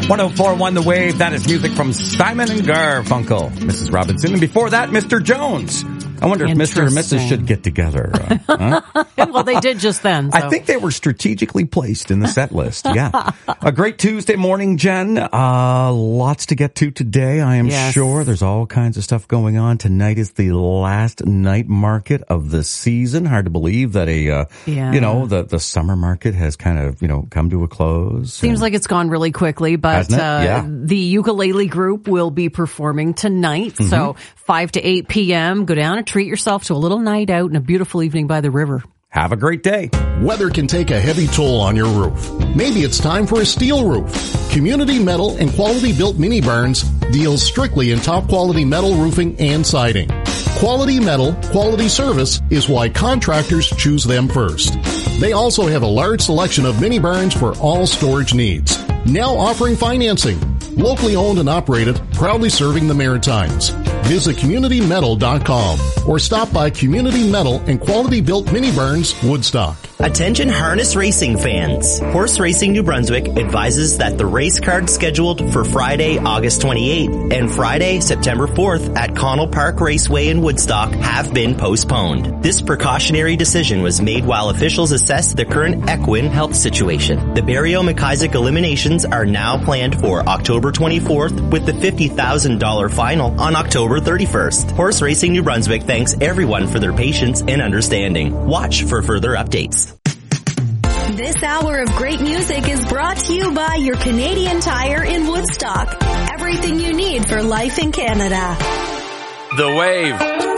104.1 The Wave. That is music from Simon and Garfunkel. Mrs. Robinson. And before that, Mr. Jones. I wonder if Mr. and Mrs. should get together. Huh? Well, they did just then. So. I think they were strategically placed in the set list. Yeah. A great Tuesday morning, Jen. Lots to get to today, I am sure. There's all kinds of stuff going on. Tonight is the last night market of the season. Hard to believe that the summer market has kind of, come to a close. Seems like it's gone really quickly, but the Ukulele Group will be performing tonight. Mm-hmm. So 5 to 8 p.m. Go down and treat yourself to a little night out and a beautiful evening by the river. Have a great day. Weather can take a heavy toll on your roof. Maybe it's time for a steel roof. Community Metal and Quality Built Mini Barns deals strictly in top quality metal roofing and siding. Quality metal, quality service is why contractors choose them first. They also have a large selection of mini barns for all storage needs. Now offering financing. Locally owned and operated, proudly serving the Maritimes. Visit CommunityMetal.com or stop by Community Metal and Quality Built Mini Barns, Woodstock. Attention harness racing fans. Horse Racing New Brunswick advises that the race cards scheduled for Friday, August 28th and Friday, September 4th at Connell Park Raceway in Woodstock have been postponed. This precautionary decision was made while officials assess the current equine health situation. The Barrio McIsaac eliminations are now planned for October 24th with the $50,000 final on October 31st. Horse Racing New Brunswick thanks everyone for their patience and understanding. Watch for further updates. This hour of great music is brought to you by your Canadian Tire in Woodstock. Everything you need for life in Canada. The Wave.